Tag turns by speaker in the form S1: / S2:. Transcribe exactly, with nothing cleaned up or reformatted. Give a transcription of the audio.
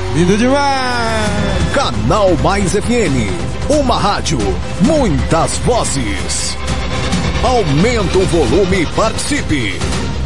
S1: Lindo demais!
S2: Canal Mais F M, uma rádio, muitas vozes. Aumenta o volume e participe.